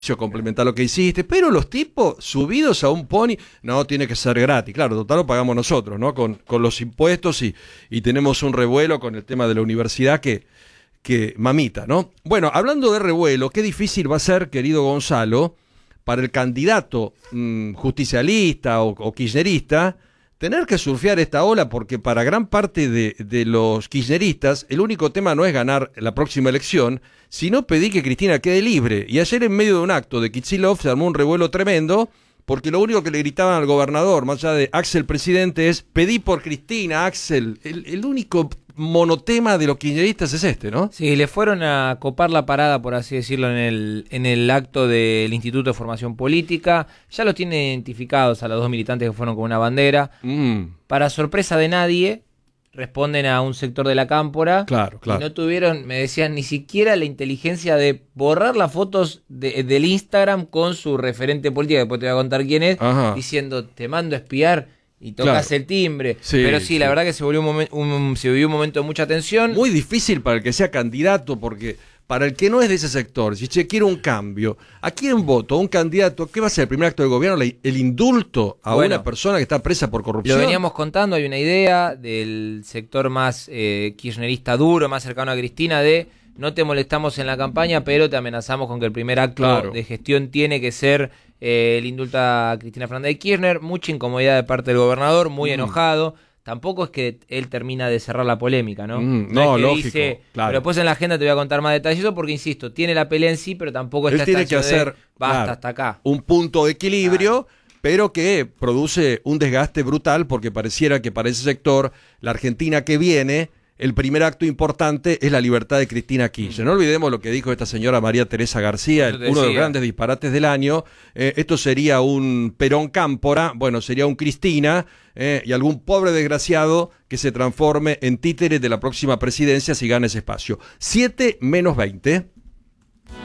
complementar lo que hiciste, pero los tipos subidos a un pony, no, tiene que ser gratis, claro, total lo pagamos nosotros, ¿no? Con los impuestos y tenemos un revuelo con el tema de la universidad que mamita, ¿no? Bueno, hablando de revuelo, qué difícil va a ser, querido Gonzalo, para el candidato justicialista o kirchnerista, tener que surfear esta ola, porque para gran parte de los kirchneristas el único tema no es ganar la próxima elección, sino pedir que Cristina quede libre. Y ayer en medio de un acto de Kicillof se armó un revuelo tremendo, porque lo único que le gritaban al gobernador, más allá de Axel presidente, es pedí por Cristina, Axel. El único monotema de los kirchneristas es este, ¿no? Sí, le fueron a copar la parada, por así decirlo, en el acto del Instituto de Formación Política. Ya los tiene identificados a los dos militantes que fueron con una bandera. Para sorpresa de nadie, responden a un sector de la cámpora. Claro. Y no tuvieron, me decían, ni siquiera la inteligencia de borrar las fotos del Instagram con su referente política, después te voy a contar quién es, diciendo, te mando a espiar. Y tocas el timbre. Sí, pero sí, la verdad que se vivió un momento de mucha tensión. Muy difícil para el que sea candidato, porque para el que no es de ese sector, si quiere un cambio, ¿a quién voto? ¿A un candidato? ¿Qué va a ser el primer acto del gobierno? ¿El indulto a una persona que está presa por corrupción? Lo veníamos contando, hay una idea del sector más kirchnerista duro, más cercano a Cristina, de no te molestamos en la campaña, pero te amenazamos con que el primer acto de gestión tiene que ser el indulto a Cristina Fernández de Kirchner. Mucha incomodidad de parte del gobernador, muy enojado. Tampoco es que él termina de cerrar la polémica, ¿no? No, es que lógico. Dice, pero después en la agenda te voy a contar más detalles, porque insisto, tiene la pelea en sí, pero tampoco está tiene que hacer basta hasta acá. Un punto de equilibrio, pero que produce un desgaste brutal, porque pareciera que para ese sector, la Argentina que viene, el primer acto importante es la libertad de Cristina Kirchner. No olvidemos lo que dijo esta señora María Teresa García, uno de los grandes disparates del año. Esto sería un Perón Cámpora, bueno, sería un Cristina, y algún pobre desgraciado que se transforme en títere de la próxima presidencia si gana ese espacio. 7 menos 20.